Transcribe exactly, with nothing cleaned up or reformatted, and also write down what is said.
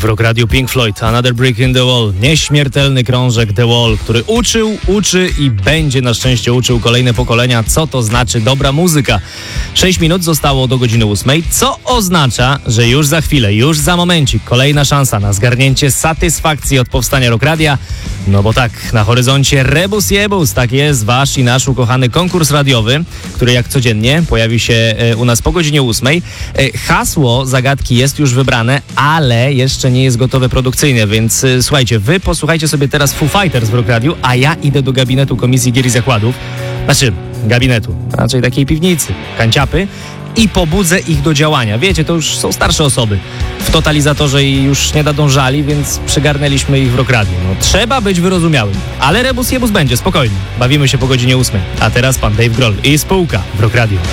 W Rock Radio Pink Floyd, Another Brick in the Wall, nieśmiertelny krążek The Wall, który uczył, uczy i będzie na szczęście uczył kolejne pokolenia, co to znaczy dobra muzyka. Sześć minut zostało do godziny ósmej, co oznacza, że już za chwilę, już za momencik kolejna szansa na zgarnięcie satysfakcji od powstania Rock Radia. No bo tak, na horyzoncie Rebus Jebus, tak jest, wasz i nasz ukochany konkurs radiowy, który jak codziennie pojawi się e, u nas po godzinie ósmej. E, hasło zagadki jest już wybrane, ale jeszcze nie jest gotowe produkcyjnie, więc e, słuchajcie, wy posłuchajcie sobie teraz Foo Fighters w Rock Radiu, a ja idę do gabinetu Komisji Gier i Zakładów, znaczy gabinetu, raczej takiej piwnicy, kanciapy, i pobudzę ich do działania. Wiecie, to już są starsze osoby w totalizatorze i już nie nadążali, więc przygarnęliśmy ich w Rock Radiu. No, trzeba być wyrozumiałym, ale Rebus Jebus będzie, spokojnie. Bawimy się po godzinie ósmej. A teraz pan Dave Grohl i spółka w Rock Radiu.